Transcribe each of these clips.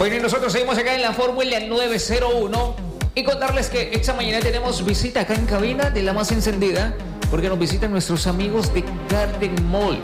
Bueno, y nosotros seguimos acá en la Fórmula 901 y contarles que esta mañana tenemos visita acá en cabina de la más encendida, porque nos visitan nuestros amigos de Garden Mall.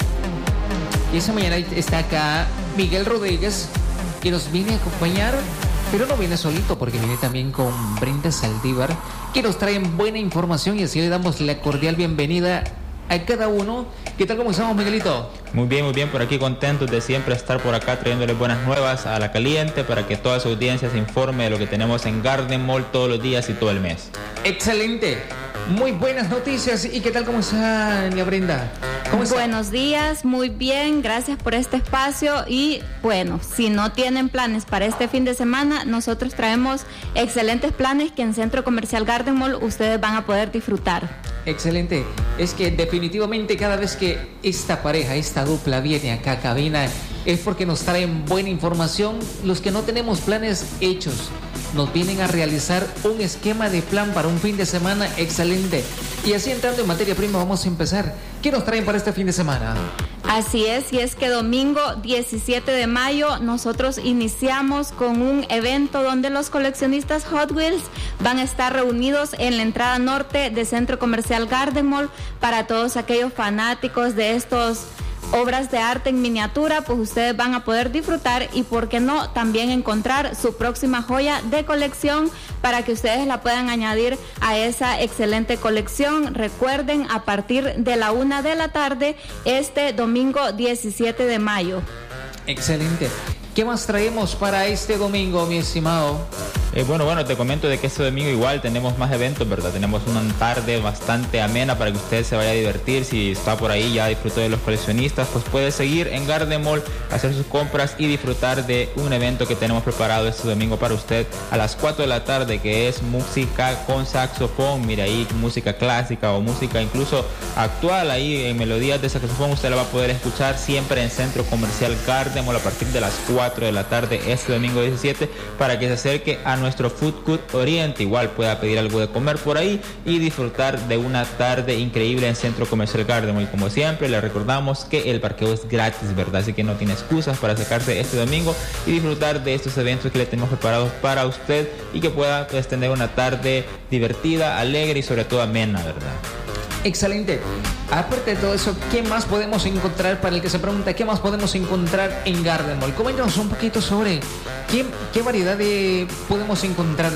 Y esta mañana está acá Miguel Rodríguez, que nos viene a acompañar, pero no viene solito, porque viene también con Brenda Saldívar, que nos traen buena información, y así le damos la cordial bienvenida a cada uno. ¿Qué tal? ¿Cómo estamos, Miguelito? Muy bien, por aquí contentos de siempre estar por acá trayéndole buenas nuevas a La Caliente para que toda su audiencia se informe de lo que tenemos en Garden Mall todos los días y todo el mes. Excelente, muy buenas noticias. ¿Y qué tal? ¿Cómo está, doña Brenda? ¿Cómo está? Buenos días, muy bien, gracias por este espacio. Y bueno, si no tienen planes para este fin de semana, nosotros traemos excelentes planes que en Centro Comercial Garden Mall ustedes van a poder disfrutar. Excelente, es que definitivamente cada vez que esta pareja, esta dupla viene acá a cabina, es porque nos traen buena información. Los que no tenemos planes hechos, nos vienen a realizar un esquema de plan para un fin de semana excelente. Y así, entrando en materia prima, vamos a empezar. ¿Qué nos traen para este fin de semana? Así es, y es que domingo 17 de mayo nosotros iniciamos con un evento donde los coleccionistas Hot Wheels van a estar reunidos en la entrada norte de Centro Comercial Garden Mall. Para todos aquellos fanáticos de estos obras de arte en miniatura, pues ustedes van a poder disfrutar y, por qué no, también encontrar su próxima joya de colección para que ustedes la puedan añadir a esa excelente colección. Recuerden, a partir de la 1 de la tarde, este domingo 17 de mayo. Excelente. ¿Qué más traemos para este domingo, mi estimado? Bueno, te comento de que este domingo igual tenemos más eventos, ¿verdad? Tenemos una tarde bastante amena para que usted se vaya a divertir. Si está por ahí, ya disfrutó de los coleccionistas, pues puede seguir en Garden Mall, hacer sus compras y disfrutar de un evento que tenemos preparado este domingo para usted a las 4 de la tarde, que es música con saxofón. Mira ahí, música clásica o música incluso actual, ahí en melodías de saxofón usted la va a poder escuchar siempre en Centro Comercial Garden Mall a partir de las 4 de la tarde este domingo 17, para que se acerque a nuestro Food Court Oriente. Igual pueda pedir algo de comer por ahí y disfrutar de una tarde increíble en Centro Comercial Garden Mall. Y como siempre, le recordamos que el parqueo es gratis, ¿verdad? Así que no tiene excusas para sacarse este domingo y disfrutar de estos eventos que le tenemos preparados para usted, y que pueda, pues, tener una tarde divertida, alegre y sobre todo amena, ¿verdad? Excelente. Aparte de todo eso, ¿qué más podemos encontrar? Para el que se pregunta, ¿qué más podemos encontrar en Garden Mall? Coméntanos un poquito sobre qué variedad podemos encontrar.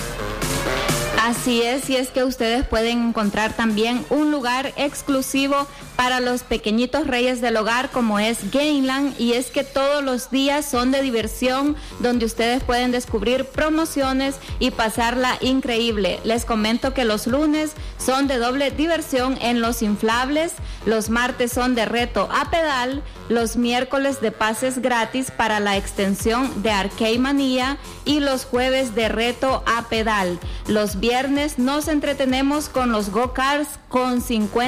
Así es, y es que ustedes pueden encontrar también un lugar exclusivo para los pequeñitos reyes del hogar, como es Gameland, y es que todos los días son de diversión, donde ustedes pueden descubrir promociones y pasarla increíble. Les comento que los lunes son de doble diversión en los inflables, los martes son de reto a pedal, los miércoles de pases gratis para la extensión de Arcade Manía y los jueves de reto a pedal. Los viernes nos entretenemos con los go-karts con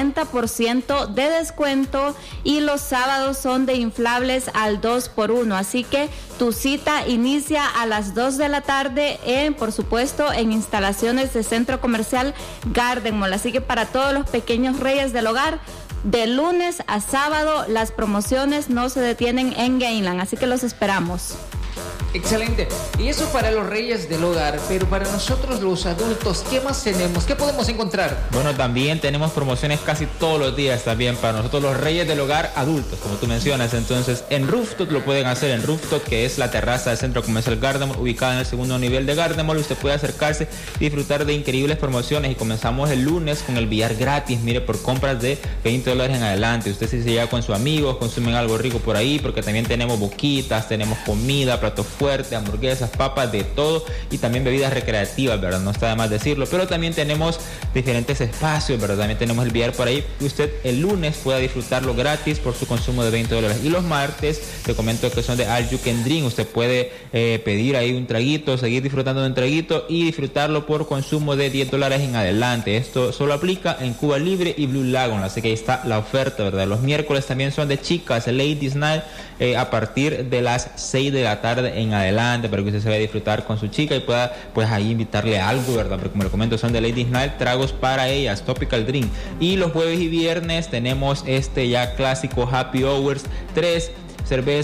50% de descuento, y los sábados son de inflables al 2x1. Así que tu cita inicia a las 2 de la tarde por supuesto, en instalaciones de Centro Comercial Garden Mall. Así que para todos los pequeños reyes del hogar, de lunes a sábado las promociones no se detienen en Gameland, así que los esperamos. Excelente. Y eso para los reyes del hogar, pero para nosotros los adultos, ¿qué más tenemos? ¿Qué podemos encontrar? Bueno, también tenemos promociones casi todos los días también para nosotros los reyes del hogar adultos, como tú mencionas. Entonces, en Rooftop lo pueden hacer, en Rooftop, que es la terraza del Centro Comercial Garden Mall, ubicada en el segundo nivel de Garden Mall. Usted puede acercarse y disfrutar de increíbles promociones, y comenzamos el lunes con el billar gratis, mire, por compras de $20 en adelante. Usted, si se llega con sus amigos, consumen algo rico por ahí, porque también tenemos boquitas, tenemos comida, platos fuerte, hamburguesas, papas, de todo, y también bebidas recreativas, ¿verdad? No está de más decirlo, pero también tenemos diferentes espacios, ¿verdad? También tenemos el billar por ahí, y usted el lunes pueda disfrutarlo gratis por su consumo de $20. Y los martes, te comento que son de All You Can Drink. Usted puede pedir ahí un traguito, seguir disfrutando de un traguito y disfrutarlo por consumo de $10 en adelante. Esto solo aplica en Cuba Libre y Blue Lagoon, así que ahí está la oferta, ¿verdad? Los miércoles también son de chicas, Ladies Night, a partir de las 6 de la tarde en adelante, para que usted se vaya a disfrutar con su chica y pueda, pues, ahí invitarle algo, ¿verdad? Porque como le comento, son de Ladies Night, tragos para ellas, Topical Drink. Y los jueves y viernes tenemos ya clásico Happy Hours, 3 cervezas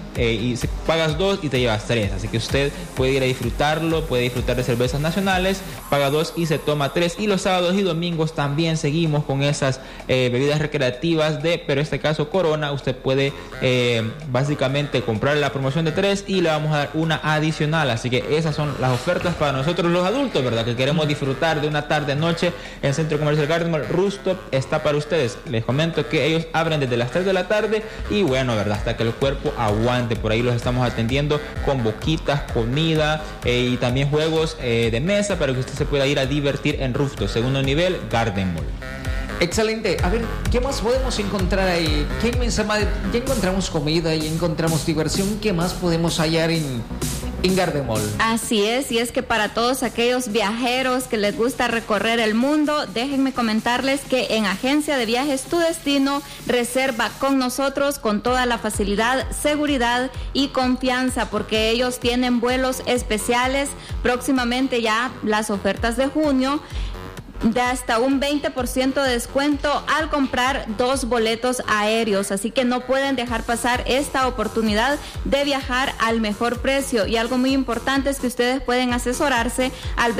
y pagas 2 y te llevas 3, así que usted puede ir a disfrutarlo, puede disfrutar de cervezas nacionales, paga 2 y se toma 3, y los sábados y domingos también seguimos con esas bebidas recreativas pero en este caso Corona. Usted puede básicamente comprar la promoción de 3 y le vamos a dar una adicional, así que esas son las ofertas para nosotros los adultos, ¿verdad? Que queremos disfrutar de una tarde noche en Centro Comercial Garden Mall. Rooftop está para ustedes. Les comento que ellos abren desde las 3 de la tarde y bueno, ¿verdad? Hasta que el cuerpo aguante. Por ahí los estamos atendiendo con boquitas, comida y también juegos de mesa para que usted se pueda ir a divertir en Rooftop, segundo nivel, Garden Mall. Excelente. A ver, ¿qué más podemos encontrar ahí? ¿Qué inmensa madre? Ya encontramos comida, ya encontramos diversión. ¿Qué más podemos hallar en Garden Mall? Así es, y es que para todos aquellos viajeros que les gusta recorrer el mundo, déjenme comentarles que en Agencia de Viajes Tu Destino reserva con nosotros con toda la facilidad, seguridad y confianza, porque ellos tienen vuelos especiales. Próximamente ya las ofertas de junio, de hasta un 20% de descuento al comprar 2 boletos aéreos, así que no pueden dejar pasar esta oportunidad de viajar al mejor precio. Y algo muy importante es que ustedes pueden asesorarse al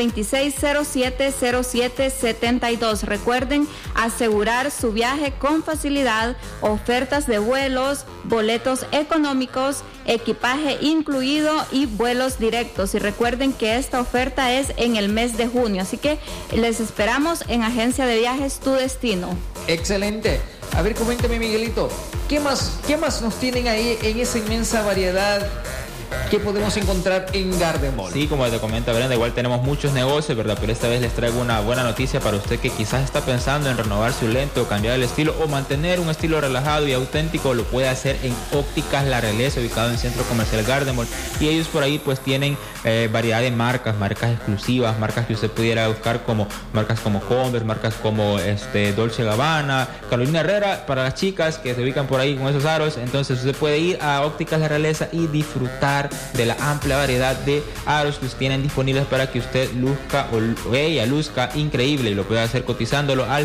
26070772. Recuerden asegurar su viaje con facilidad, ofertas de vuelos, boletos económicos, equipaje incluido y vuelos directos. Y recuerden que esta oferta es en el mes de junio, así que les esperamos en Agencia de Viajes Tu Destino. Excelente. A ver, coméntame, Miguelito, ¿qué más nos tienen ahí en esa inmensa variedad que podemos encontrar en Garden Mall? Sí, como te comenta Brenda, igual tenemos muchos negocios, ¿verdad? Pero esta vez les traigo una buena noticia para usted que quizás está pensando en renovar su lente o cambiar el estilo o mantener un estilo relajado y auténtico. Lo puede hacer en Ópticas La Realeza, ubicado en Centro Comercial Garden Mall, y ellos por ahí pues tienen variedad de marcas exclusivas, marcas que usted pudiera buscar, como marcas como Converse, marcas como Dolce & Gabbana, Carolina Herrera, para las chicas que se ubican por ahí con esos aros. Entonces usted puede ir a Ópticas La Realeza y disfrutar de la amplia variedad de aros que tienen disponibles para que usted luzca o ella luzca increíble, y lo puede hacer cotizándolo al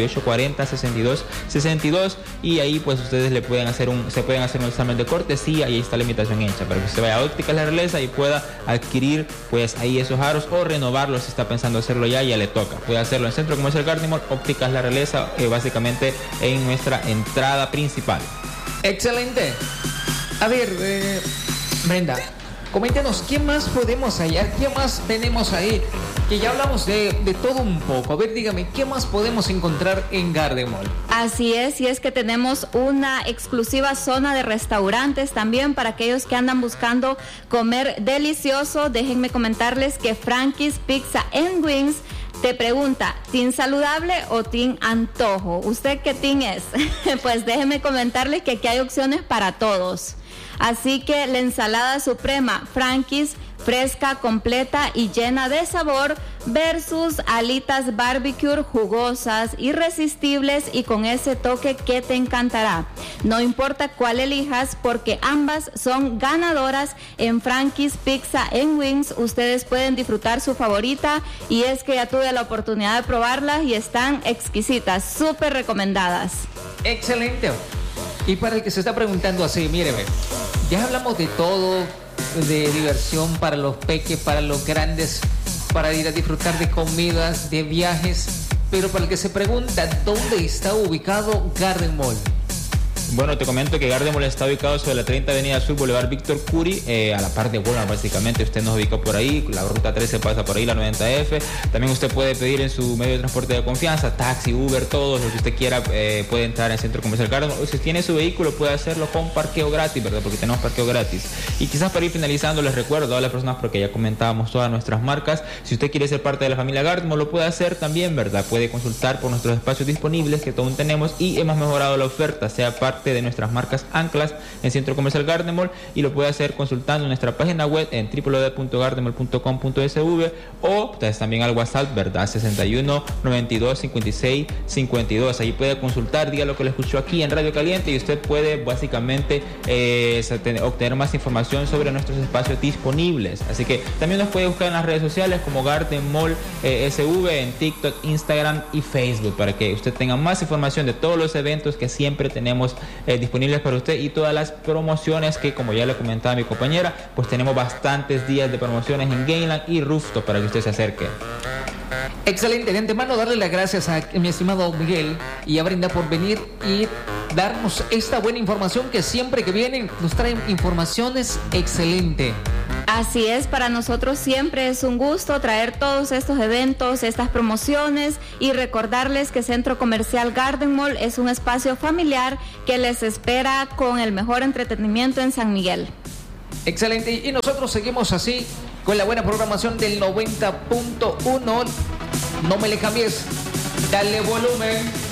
7840-6262, y ahí pues ustedes se pueden hacer un examen de cortesía, y ahí está la invitación hecha para que usted vaya a Ópticas La Realeza y pueda adquirir pues ahí esos aros o renovarlos. Si está pensando hacerlo ya le toca. Puede hacerlo en Centro Comercial Garden Mall, Ópticas La Realeza, básicamente en nuestra entrada principal. Excelente. A ver, Brenda, coméntanos, ¿qué más podemos hallar? ¿Qué más tenemos ahí? Que ya hablamos de todo un poco. A ver, dígame, ¿qué más podemos encontrar en Garden Mall? Así es, y es que tenemos una exclusiva zona de restaurantes también para aquellos que andan buscando comer delicioso. Déjenme comentarles que Frankie's Pizza and Wings te pregunta, ¿team saludable o team antojo? ¿Usted qué team es? Pues déjenme comentarles que aquí hay opciones para todos. Así que la ensalada suprema Frankie's, fresca, completa y llena de sabor, versus alitas barbecue jugosas, irresistibles y con ese toque que te encantará. No importa cuál elijas, porque ambas son ganadoras en Frankie's Pizza and Wings. Ustedes pueden disfrutar su favorita, y es que ya tuve la oportunidad de probarlas y están exquisitas, súper recomendadas. Excelente. Y para el que se está preguntando así, míreme, ya hablamos de todo, de diversión para los peques, para los grandes, para ir a disfrutar de comidas, de viajes, pero para el que se pregunta, ¿dónde está ubicado Garden Mall? Bueno, te comento que Garden Mall está ubicado sobre la 30 Avenida Sur, Boulevard Víctor Curi, a la par de Walmart básicamente. Usted nos ubica por ahí, la ruta 13 pasa por ahí, la 90F. También usted puede pedir en su medio de transporte de confianza, taxi, Uber, todo lo que usted quiera, puede entrar al Centro Comercial Garden Mall. O si tiene su vehículo, puede hacerlo con parqueo gratis, ¿verdad? Porque tenemos parqueo gratis. Y quizás para ir finalizando, les recuerdo a las personas, porque ya comentábamos todas nuestras marcas, si usted quiere ser parte de la familia Garden Mall, lo puede hacer también, ¿verdad? Puede consultar por nuestros espacios disponibles que aún tenemos, y hemos mejorado la oferta, sea parte de nuestras marcas anclas en Centro Comercial Garden Mall, y lo puede hacer consultando en nuestra página web en www.gardenmall.com.sv, o también al WhatsApp, ¿verdad? 61 92 56 52. Ahí puede consultar, diga lo que le escuchó aquí en Radio Caliente, y usted puede básicamente obtener más información sobre nuestros espacios disponibles. Así que también nos puede buscar en las redes sociales como Garden Mall SV, en TikTok, Instagram y Facebook, para que usted tenga más información de todos los eventos que siempre tenemos disponibles para usted, y todas las promociones que, como ya le comentaba mi compañera, pues tenemos bastantes días de promociones en Gainland y Rooftop para que usted se acerque. Excelente, de antemano darle las gracias a mi estimado Miguel y a Brenda por venir y darnos esta buena información, que siempre que vienen nos traen informaciones excelentes. Así es, para nosotros siempre es un gusto traer todos estos eventos, estas promociones, y recordarles que Centro Comercial Garden Mall es un espacio familiar que les espera con el mejor entretenimiento en San Miguel. Excelente, y nosotros seguimos así con la buena programación del 90.1. No me le cambies, dale volumen.